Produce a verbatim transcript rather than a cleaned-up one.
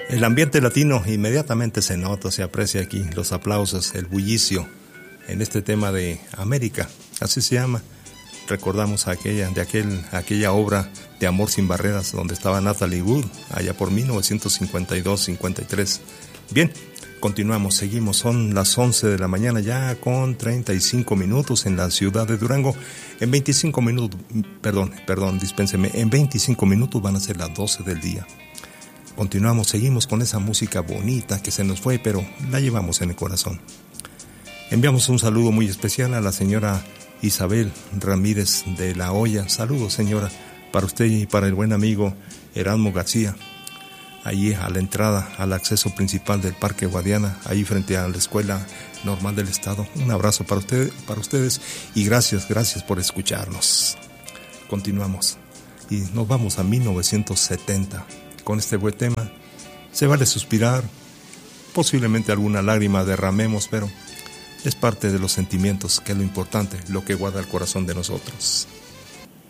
El ambiente latino inmediatamente se nota, se aprecia aquí, los aplausos, el bullicio en este tema de América, así se llama. Recordamos aquella, de aquel, aquella obra de Amor sin Barreras, donde estaba Natalie Wood, allá por mil novecientos cincuenta y dos cincuenta y tres. Bien, continuamos, seguimos, son las once de la mañana ya con treinta y cinco minutos en la ciudad de Durango. En veinticinco minutos, perdón, perdón, dispénseme, en veinticinco minutos van a ser las doce del día. Continuamos, seguimos con esa música bonita que se nos fue, pero la llevamos en el corazón. Enviamos un saludo muy especial a la señora Isabel Ramírez de La Hoya. Saludos, señora, para usted y para el buen amigo Erasmo García. Allí a la entrada, al acceso principal del Parque Guadiana, ahí frente a la Escuela Normal del Estado. Un abrazo para usted, para ustedes y gracias, gracias por escucharnos. Continuamos y nos vamos a mil novecientos setenta con este buen tema. Se vale suspirar, posiblemente alguna lágrima derramemos, pero es parte de los sentimientos, que es lo importante, lo que guarda el corazón de nosotros.